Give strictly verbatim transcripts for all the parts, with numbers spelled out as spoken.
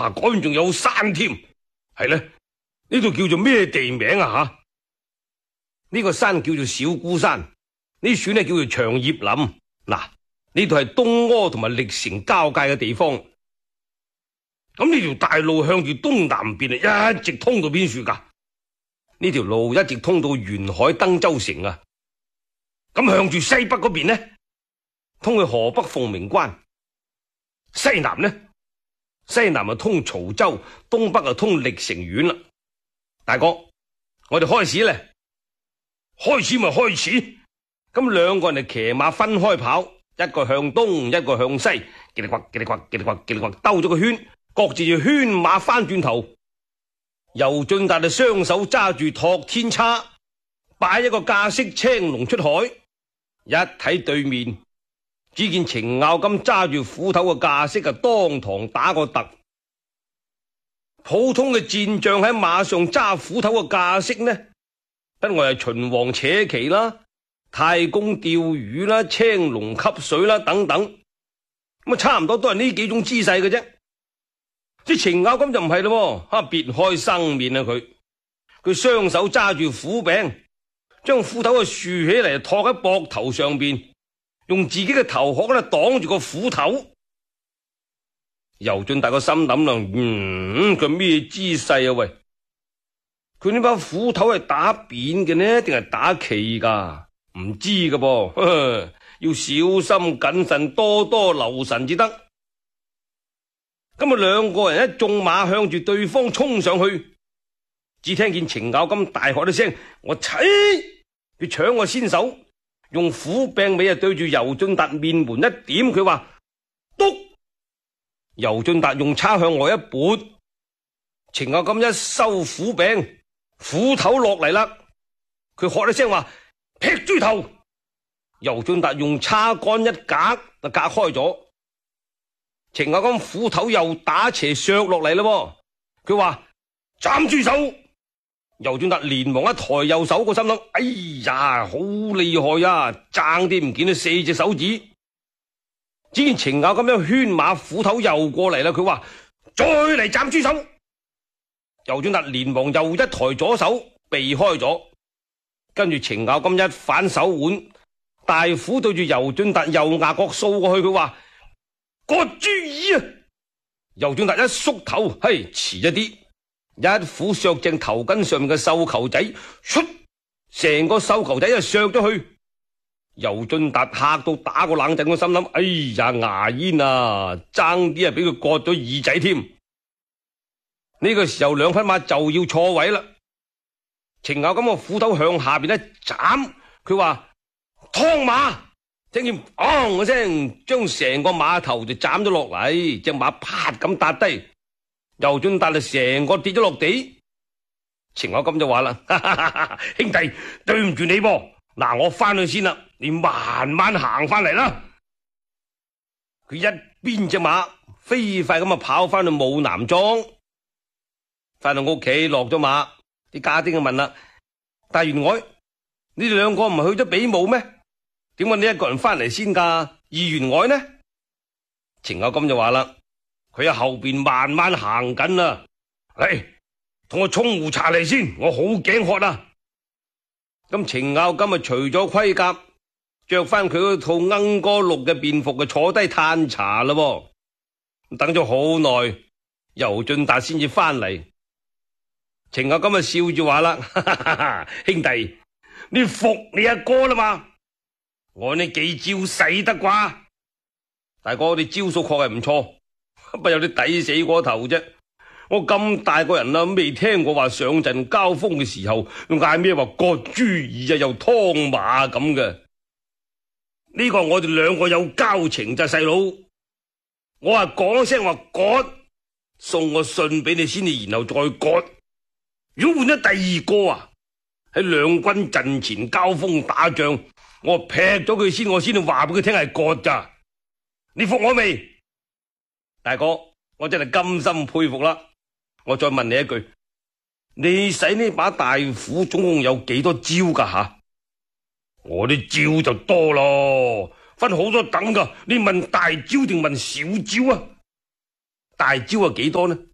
哇，嗰邊仲有山添，係咧，呢度叫做咩地名啊吓？呢個山叫做小孤山，呢處呢叫做長葉林。嗱，呢度係東柯同埋歷城交界嘅地方。咁呢條大路向住東南邊啊，一直通到邊處噶？呢條路一直通到沿海登州城啊。咁向住西北嗰邊呢，通去河北鳳鳴關。西南呢，西南啊通曹州，東北啊通歷城縣啦。大哥，我哋開始咧。開始咪開始，咁兩個人就騎馬分開跑，一個向東，一個向西，嘰里呱嘰里呱嘰里呱嘰里呱兜咗個圈，各自就圈馬翻轉頭。尤俊達就雙手揸住托天叉，擺一個架式青龍出海。一睇對面，只見程咬金揸住斧頭嘅架式啊，當堂打個突。普通嘅戰將喺馬上揸斧頭嘅架式呢，不外係秦王扯旗啦、太公釣魚啦、青龍吸水啦等等，咁啊差唔多都係呢幾種姿勢嘅啫。啲程咬金就唔係咯，吓別開生面啊佢，佢雙手揸住斧柄，將斧頭啊豎起嚟托喺膊頭上邊，用自己嘅頭殼咧擋住個斧頭。尤俊大個心諗啦，嗯，佢咩姿勢啊喂？佢呢把斧頭係打扁嘅呢，定係打企噶？唔知噶噃，要小心謹慎，多多留神至得。咁啊，兩個人一縱馬向住對方衝上去，只聽見程咬金大喝一聲：我齊！佢搶我先手，用斧柄尾啊對住尤俊達面門一點，佢話篤。尤俊達用叉向外一撥，程咬金一收斧柄。斧頭落嚟啦，佢喝一聲話劈豬頭。尤俊達用叉杆一格就隔開咗。程咬金斧頭又打斜削落嚟啦，佢話斬豬手。尤俊達連忙一抬右手，個心諗哎呀好厲害啊，爭啲唔見到四隻手指。只見程咬金一圈馬，斧頭又過嚟啦，佢話再嚟斬豬手。尤俊達連忙又一抬左手避開咗，跟住程咬金一反手腕，大斧對住尤俊達右額角掃過去，佢話割豬耳啊！尤俊達一縮頭，嘿，遲一啲，一斧削正頭巾上面嘅繡球仔，出成個繡球仔就削咗去。尤俊達嚇到打個冷震，個心諗哎呀牙煙啊，爭啲啊俾佢割咗耳仔添。呢個時候兩匹馬就要錯位啦，程咬金個斧頭向下邊一斬，佢話劏馬，聽見嘭一聲，將成個馬頭就斬咗落嚟，隻馬啪咁搭低，尤俊達就成個跌咗落地。程咬金就話啦，哈哈哈哈，兄弟對唔住你噃，嗱我翻去先啦，你慢慢行翻嚟啦。佢一邊隻馬飛快咁啊跑翻去武南莊。翻到屋企落咗馬，啲家丁就問啦：大員外，你哋兩個唔係去咗比武咩？點解你一個人翻嚟先噶？二員外呢？程咬金就話啦：佢喺後邊慢慢行緊啦。嚟，同我沖壺茶嚟先，我好頸渴啊！咁程咬金啊除咗盔甲，着翻佢嗰套鶯歌綠嘅便服，就坐低嘆茶啦。等咗好耐，尤俊達先至翻嚟。程咬金啊笑住話啦，兄弟，你服你阿哥啦嘛？我呢幾招使得啩？大哥，你招數確係唔錯，不過有啲抵死過頭啫。我咁大個人啦，未聽過話上陣交鋒嘅時候，嗌咩話割豬耳啊，又劏馬咁嘅。呢個我哋兩個有交情咋，細佬。我話講聲話割，送個信俾你先至，然後再割。如果換咗第二個啊，喺兩軍陣前交鋒打仗，我劈咗佢先，我先至話俾佢聽係割咋。你服我未？大哥，我真係甘心佩服啦。我再問你一句，你使呢把大斧總共有幾多招噶吓？我啲招就多咯，分好多等噶。你問大招定問小招啊？大招係幾多呢？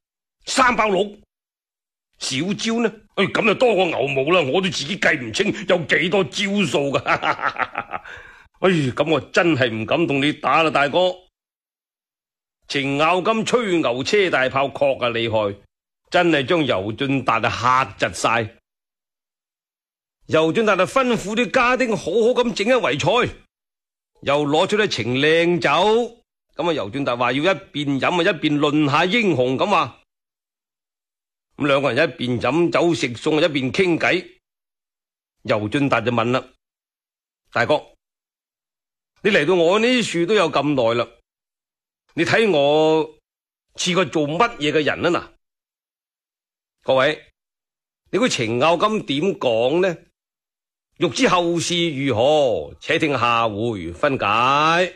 三百六。小招呢？哎，咁就多過牛毛啦！我都自己計唔清有幾多招數噶。哎，咁我真係唔敢同你打啦，大哥。程咬金吹牛車大炮確係厲害，真係將尤俊達啊嚇窒晒。尤俊達就吩咐啲家丁好好咁整一圍菜，又攞出一埕靚酒。咁啊，尤俊達話要一邊飲啊一邊論下英雄咁話。咁兩個人一邊飲酒食餸一邊傾偈。尤俊達就問啦：大哥，你嚟到我呢處都有咁耐啦，你睇我似個做乜嘢嘅人啊？嗱，各位，你估程咬金點講呢？欲知後事如何，且聽下回分解。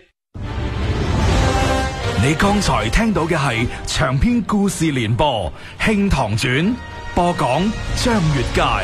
你剛才聽到嘅係長篇故事連播《慶堂傳》，播講張月佳。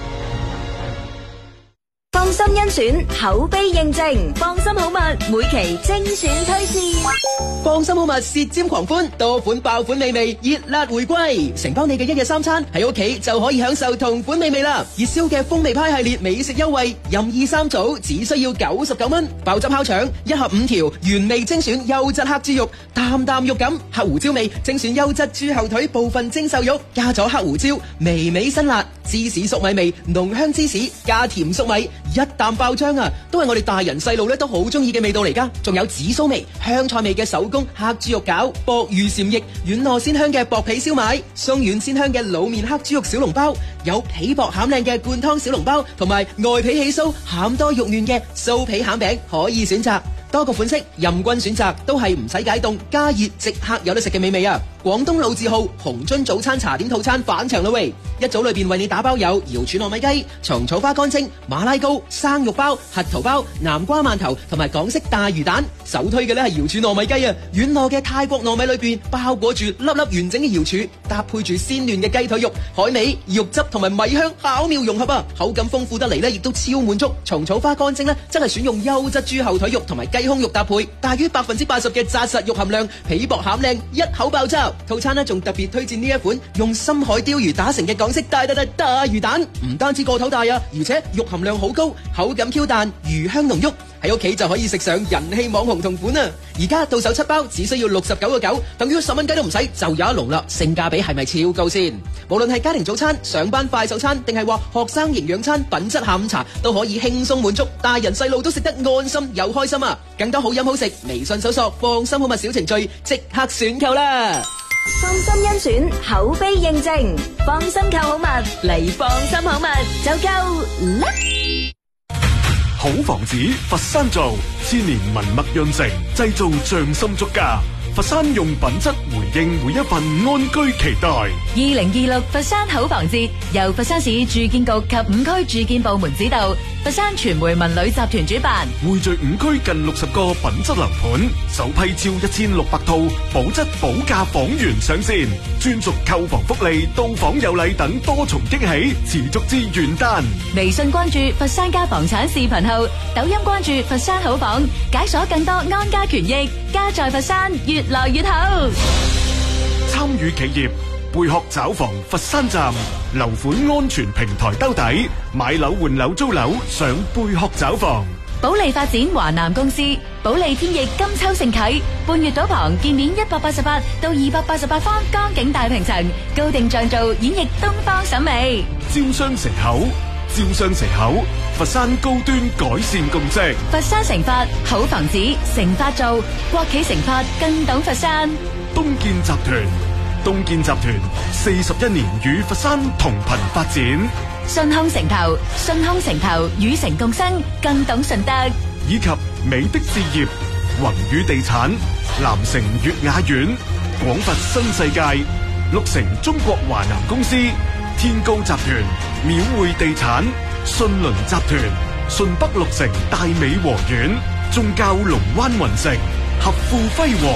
放心甄選，口碑認證，放心好物每期精選推薦。 放心好物舌尖狂歡，多款爆款美味熱辣回歸，承包你嘅一日三餐，喺屋企就可以享受同款美味啦！熱銷嘅風味派系列美食優惠，任意三組只需要九十九蚊，爆汁烤腸一盒五條，原味精選優質黑豬肉，啖啖肉感，黑胡椒味精選優質豬後腿部分精瘦肉，加咗黑胡椒，微微辛辣，芝士粟米味，濃香芝士加甜粟米。一啖爆漿啊，都係我哋大人細路咧都好中意嘅味道嚟噶。仲有紫蘇味、香菜味嘅手工黑豬肉餃、鮑魚禪翼、軟糯鮮香嘅薄皮燒賣、鬆軟鮮香嘅滷麵黑豬肉小籠包，有皮薄餡靚嘅灌湯小籠包，同埋外皮起酥、餡多肉嫩嘅酥皮餡餅可以選擇。多個款式任君選擇，都係唔使解凍加熱即刻有得食嘅美味啊！廣東老字號紅樽早餐茶點套餐返場啦喂！一組裏邊為你打包有瑤柱糯米雞、蟲草花乾蒸、馬拉糕、生肉包、核桃包、南瓜饅頭同埋港式大魚蛋。首推嘅呢係瑤柱糯米雞啊！軟糯嘅泰國糯米裏邊包裹住粒粒完整嘅瑤柱，搭配住鮮嫩嘅雞腿肉、海味、肉汁同埋米香巧妙融合啊！口感豐富得嚟呢，亦都超滿足。蟲草花乾蒸呢，真係選用優質豬後腿肉同埋雞胸肉搭配，大於百分之八十嘅紮實肉含量，皮薄餡靚，一口爆汁。套餐呢仲特別推薦呢一款用深海鯛魚打成嘅港式大大大大魚蛋，唔單止個頭大啊，而且肉含量好高，口感 Q 彈，魚香濃郁，喺屋企就可以食上人氣網紅同款啊！而家到手七包只需要六十九個九，等於十蚊雞都唔使就有一籠啦，性價比係咪超高先？無論係家庭早餐、上班快手餐，定係話學生營養餐、品質下午茶，都可以輕鬆滿足，大人細路都食得安心又開心啊！更多好飲好食，微信搜索放心好物小程序，即刻選購啦！ 放心甄選，口碑認證，放心購好物嚟，放心好物就夠啦！ 好房子，佛山造，千年文物潤成，製造匠心足家。佛山用品質回應每一份安居期待。 二零二六佛山好房節由佛山市住建局及五區住建部門指導，佛山傳媒文旅集團主辦， 匯聚五區近六十個品質樓盤，首批超一千六百套保質保價房源上線，專屬購房福利、到訪有禮等多重驚喜，持續至元旦。 微信關注佛山家房產視頻號，抖音關注佛山好房，解鎖更多安家權益，家在佛山越來越好。 參與企業貝殼找房佛山站樓款安全平台兜底，買樓換樓租樓上貝殼找房。 保利發展華南公司，保利天翼金秋盛啟，半月島旁建面一百八十八到二百八十八方江景大平層，高定像造演繹東方審美。 招商城口，招商城口，佛山高端改善共識。 佛山成發好房子，成發造國企成發更懂佛山。 東建集團，東建集團四十一年與佛山同頻發展。 順康城投，順康城投與城共生，更懂順德。 以及美的置業、宏宇地產、南城悅雅苑、廣佛新世界、綠城中國華南公司、天高集團、廟匯地產、信倫集團、順北綠城大美和苑、宗教龍灣雲城、合富輝煌。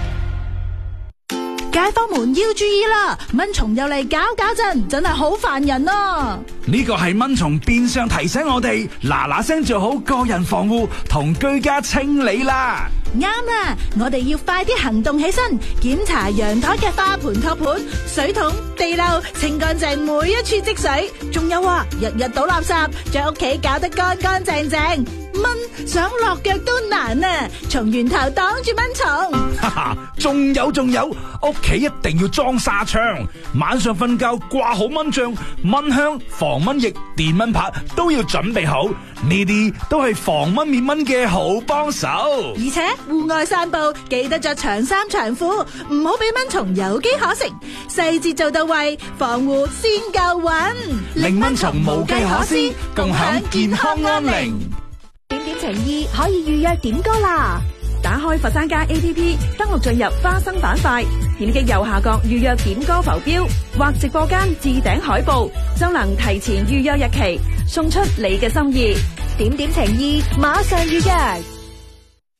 街坊們要注意啦，蚊蟲又嚟搞搞震，真係好煩人啊！ 呢個係蚊蟲變相提醒我哋嗱嗱聲做好個人防護同居家清理啦。 啱啦，我哋要快啲行動起身，檢查陽台嘅花盆、托盤、水桶、地漏，清乾淨每一處積水。仲有啊，日日倒垃圾，將屋企搞得乾乾淨淨。蚊想落腳都難啊，從源頭擋住蚊蟲。 哈哈，仲有仲有，屋企一定要裝紗窗，晚上瞓覺掛好蚊帳、蚊香、防蚊液、電蚊拍都要準備好，呢啲都係防蚊滅蚊嘅好幫手。 而且戶外散步記得着長衫長褲，唔好俾蚊蟲有機可乘，細節做到位，防護先夠穩， 令蚊蟲無計可施，共享健康安寧。 點點情意可以預約點歌啦！打開佛山街 A P P， 登錄進入花生板塊，點擊右下角預約點歌浮標或直播間置頂海報，就能提前預約日期，送出你嘅心意。點點情意，馬上預約。